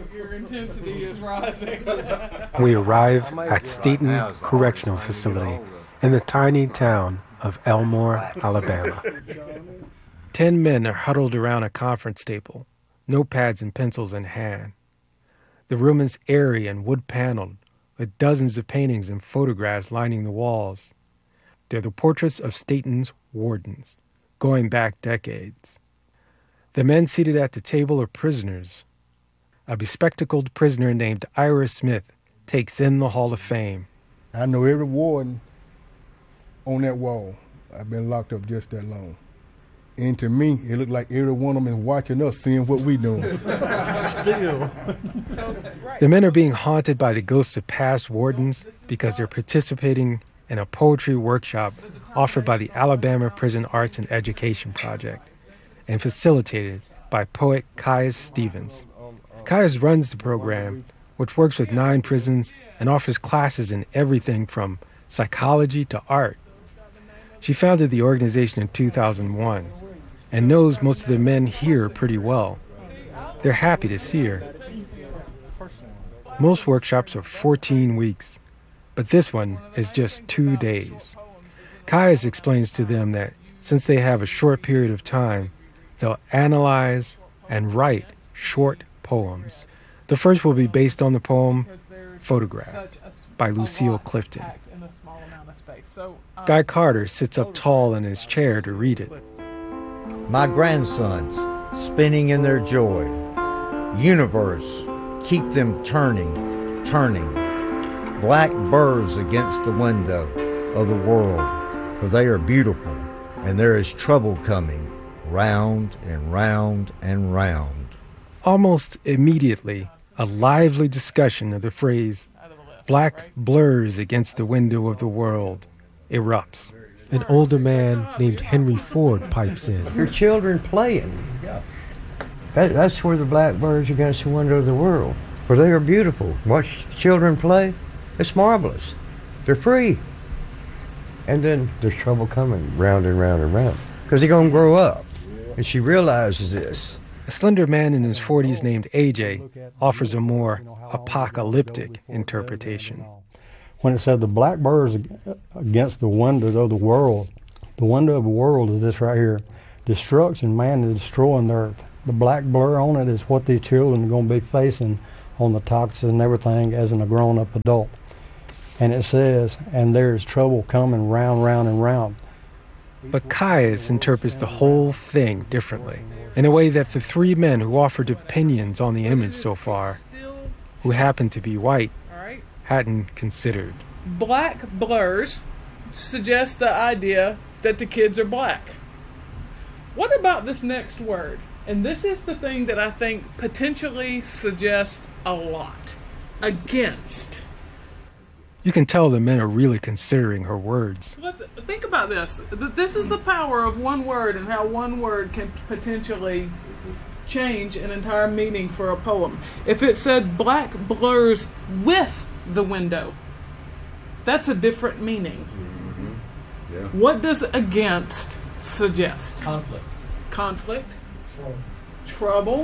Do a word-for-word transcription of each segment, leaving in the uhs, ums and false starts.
your intensity is rising. We arrive at Staten Correctional Facility in the tiny town of Elmore, Alabama. Ten men are huddled around a conference table, notepads and pencils in hand. The room is airy and wood-paneled, with dozens of paintings and photographs lining the walls. They're the portraits of Staten's wardens, going back decades. The men seated at the table are prisoners. A bespectacled prisoner named Ira Smith takes in the Hall of Fame. I know every warden on that wall. I've been locked up just that long. And to me, it looked like every one of them is watching us, seeing what we doing. Still. The men are being haunted by the ghosts of past wardens because they're participating in a poetry workshop offered by the Alabama Prison Arts and Education Project and facilitated by poet Caius Stevens. Caius runs the program, which works with nine prisons and offers classes in everything from psychology to art. She founded the organization in two thousand one and knows most of the men here pretty well. They're happy to see her. Most workshops are fourteen weeks, but this one is just two days. Caius explains to them that since they have a short period of time, they'll analyze and write short poems. The first will be based on the poem Photograph by Lucille Clifton. Guy Carter sits up tall in his chair to read it. My grandsons, spinning in their joy. Universe, keep them turning, turning. Black burrs against the window of the world, for they are beautiful, and there is trouble coming, round and round and round. Almost immediately, a lively discussion of the phrase, black blurs against the window of the world, erupts. An older man named Henry Ford pipes in. Your children playing. That, that's where the blackbirds against the window of the world, for they are beautiful. Watch children play. It's marvelous. They're free. And then there's trouble coming round and round and round because they're going to grow up. And she realizes this. A slender man in his forties named A J offers a more apocalyptic interpretation. When it said the blackbirds against the window of the world, the window of the world is this right here. Destruction, man is destroying the earth. The black blur on it is what these children are going to be facing on the toxins and everything as in a grown-up adult. And it says, and there's trouble coming round, round, and round. But Caius interprets the whole thing differently, in a way that the three men who offered opinions on the image so far, who happen to be white, hadn't considered. Black blurs suggest the idea that the kids are black. What about this next word? And this is the thing that I think potentially suggests a lot. Against. You can tell the men are really considering her words. Let's think about this. This is the power of one word and how one word can potentially change an entire meaning for a poem. If it said black blurs with the window, that's a different meaning. Mm-hmm. Yeah. What does against suggest? Conflict. Conflict. Trouble.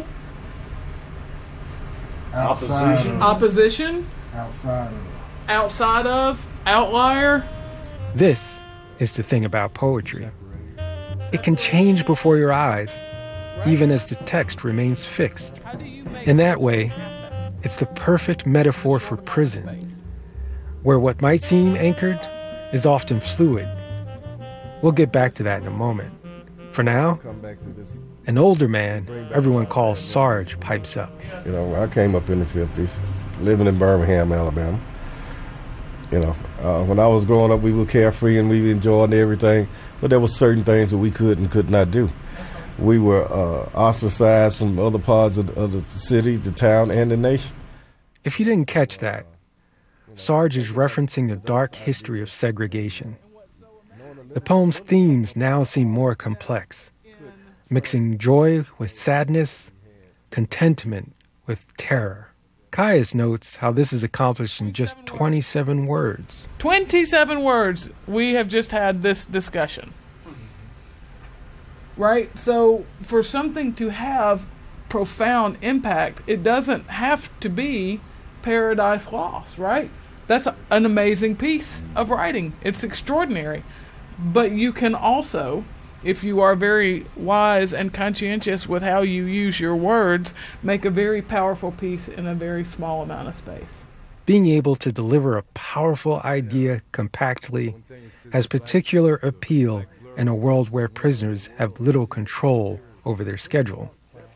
Opposition. Opposition. Outside of. Outside of. Outlier. This is the thing about poetry. It can change before your eyes, even as the text remains fixed. In that way, it's the perfect metaphor for prison, where what might seem anchored is often fluid. We'll get back to that in a moment. For now, an older man everyone calls Sarge pipes up. You know, I came up in the fifties, living in Birmingham, Alabama. You know, uh, when I was growing up, we were carefree and we enjoyed everything, but there were certain things that we could and could not do. We were uh, ostracized from other parts of, of the city, the town, and the nation. If you didn't catch that, Sarge is referencing the dark history of segregation. The poem's themes now seem more complex, mixing joy with sadness, contentment with terror. Caius notes how this is accomplished in just twenty-seven words. twenty-seven words. We have just had this discussion. Right? So for something to have profound impact, it doesn't have to be Paradise Lost, right? That's a, an amazing piece of writing. It's extraordinary. But you can also, if you are very wise and conscientious with how you use your words, make a very powerful piece in a very small amount of space. Being able to deliver a powerful idea compactly has particular appeal in a world where prisoners have little control over their schedule.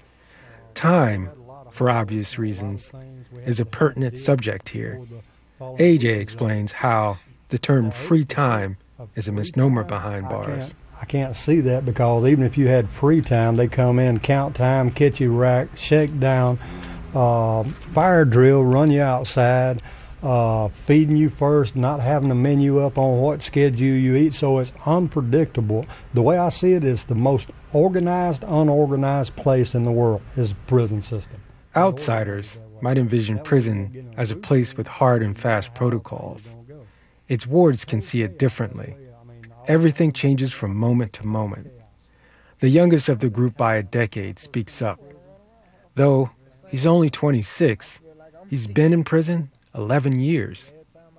Time, for obvious reasons, is a pertinent subject here. A J explains how the term free time is a misnomer behind bars. I can't, I can't see that, because even if you had free time, they come in, count time, catch you rack, shake down, uh, fire drill, run you outside, uh, feeding you first, not having a menu up on what schedule you eat, so it's unpredictable. The way I see it, is the most organized, unorganized place in the world is the prison system. Outsiders might envision prison as a place with hard and fast protocols. Its wards can see it differently. Everything changes from moment to moment. The youngest of the group by a decade speaks up. Though he's only twenty-six, he's been in prison eleven years.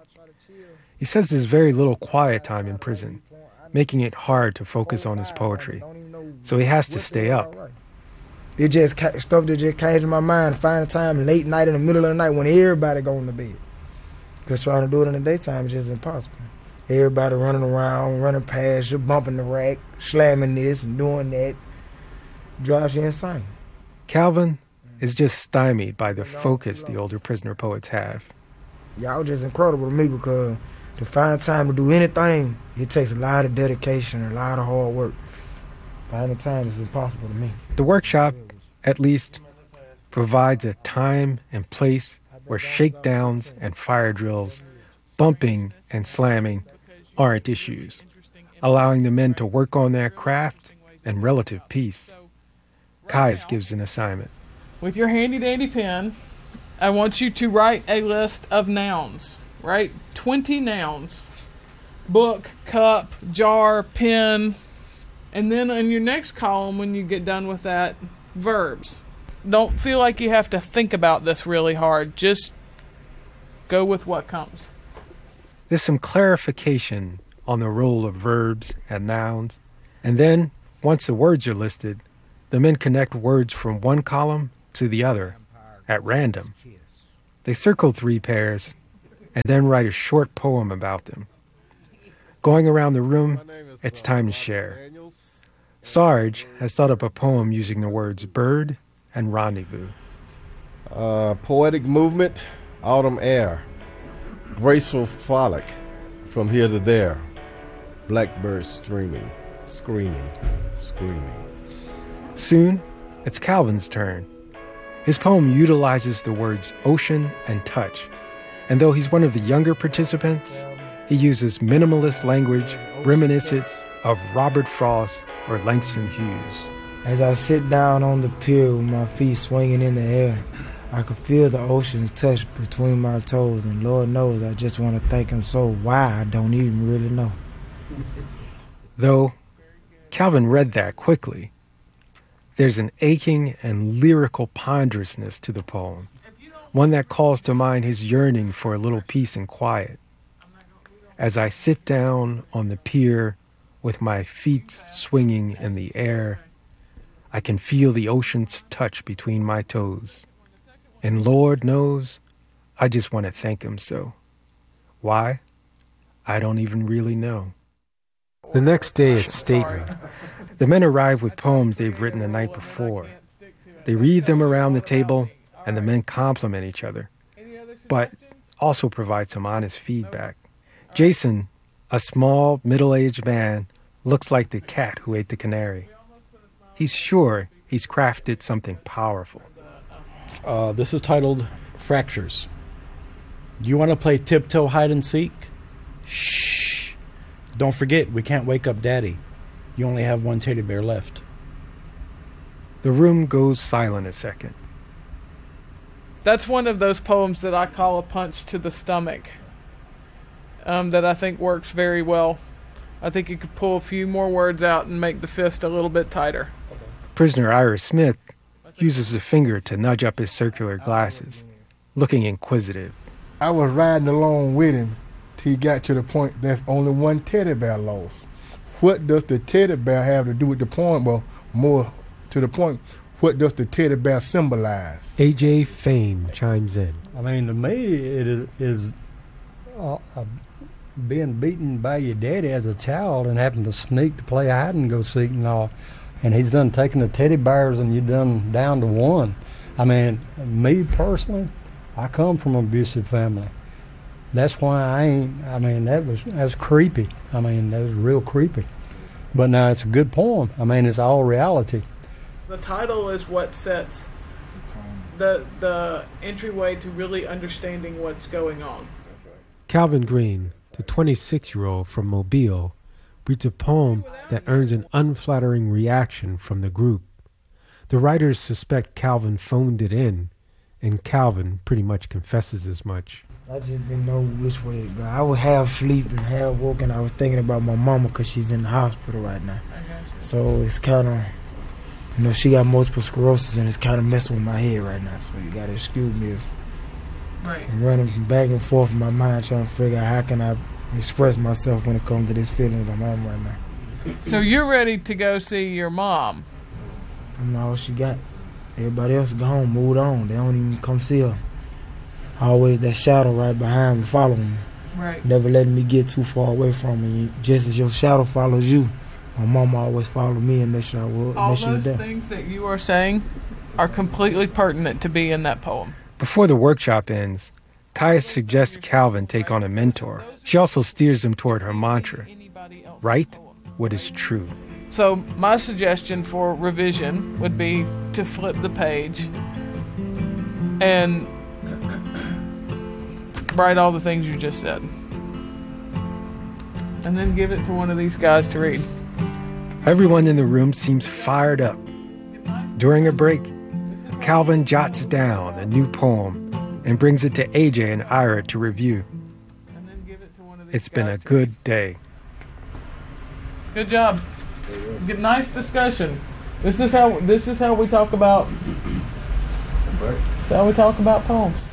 He says there's very little quiet time in prison, making it hard to focus on his poetry. So he has to stay up. It just stuff that just came to my mind, find a time late night in the middle of the night when everybody going to bed. Because trying to do it in the daytime is just impossible. Everybody running around, running past you, bumping the rack, slamming this and doing that. Drives you insane. Calvin is just stymied by the focus the older prisoner poets have. Y'all just incredible to me, because to find time to do anything, it takes a lot of dedication and a lot of hard work. Finding time is impossible to me. The workshop, at least, provides a time and place where shakedowns and fire drills, bumping and slamming aren't issues, allowing the men to work on their craft and relative peace. Kais gives an assignment. With your handy-dandy pen, I want you to write a list of nouns, right? twenty nouns. Book, cup, jar, pen. And then in your next column, when you get done with that, verbs. Don't feel like you have to think about this really hard. Just go with what comes. There's some clarification on the role of verbs and nouns. And then, once the words are listed, the men connect words from one column to the other at random. They circle three pairs and then write a short poem about them. Going around the room, it's time to share. Sarge has thought up a poem using the words bird and rendezvous. Uh, poetic movement, autumn air, graceful frolic, from here to there, blackbirds streaming, screaming, screaming. Soon, it's Calvin's turn. His poem utilizes the words ocean and touch, and though he's one of the younger participants, he uses minimalist language reminiscent of Robert Frost or Langston Hughes. As I sit down on the pier with my feet swinging in the air, I could feel the ocean's touch between my toes, and Lord knows I just want to thank him so why I don't even really know. Though Calvin read that quickly, there's an aching and lyrical ponderousness to the poem, one that calls to mind his yearning for a little peace and quiet. As I sit down on the pier with my feet swinging in the air, I can feel the ocean's touch between my toes. And Lord knows, I just want to thank him so. Why? I don't even really know. The next day at Staten, the men arrive with poems they've written the night before. They read them around the table, and the men compliment each other, but also provide some honest feedback. Jason, a small, middle-aged man, looks like the cat who ate the canary. He's sure he's crafted something powerful. Uh, this is titled Fractures. Do you want to play tiptoe hide and seek? Shh. Don't forget, we can't wake up Daddy. You only have one teddy bear left. The room goes silent a second. That's one of those poems that I call a punch to the stomach, um, that I think works very well. I think you could pull a few more words out and make the fist a little bit tighter. Prisoner Ira Smith uses a finger to nudge up his circular glasses, looking inquisitive. I was riding along with him till he got to the point there's only one teddy bear lost. What does the teddy bear have to do with the poem? Well, more to the point, what does the teddy bear symbolize? A J Fame chimes in. I mean, to me, it is, is uh, uh, being beaten by your daddy as a child and having to sneak to play hide and go seek and all. And he's done taking the teddy bears and you done down to one. I mean, me personally, I come from an abusive family. That's why I ain't, I mean, that was, that was creepy. I mean, that was real creepy. But now it's a good poem. I mean, it's all reality. The title is what sets the the entryway to really understanding what's going on. Calvin Green, the twenty-six-year-old from Mobile, reads a poem that earns an unflattering reaction from the group. The writers suspect Calvin phoned it in, and Calvin pretty much confesses as much. I just didn't know which way to go. I was half asleep and half woke, and I was thinking about my mama because she's in the hospital right now. So it's kind of, you know, she got multiple sclerosis, and it's kind of messing with my head right now. So you got to excuse me if right. I'm running back and forth in my mind trying to figure out how can I express myself when it comes to these feelings I'm having right now. So you're ready to go see your mom? I'm not all she got. Everybody else gone, moved on. They don't even come see her. Always that shadow right behind me, following me. Right. Never letting me get too far away from me. Just as your shadow follows you, my mama always followed me and make sure I will. All make those sure things that you are saying are completely pertinent to be in that poem. Before the workshop ends, Kaya suggests Calvin take on a mentor. She also steers him toward her mantra, write what is true. So my suggestion for revision would be to flip the page and write all the things you just said. And then give it to one of these guys to read. Everyone in the room seems fired up. During a break, Calvin jots down a new poem and brings it to A J and Ira to review. It's been a good day. Good job. Good, nice discussion. This is how this is how we talk about. This is how we talk about poems.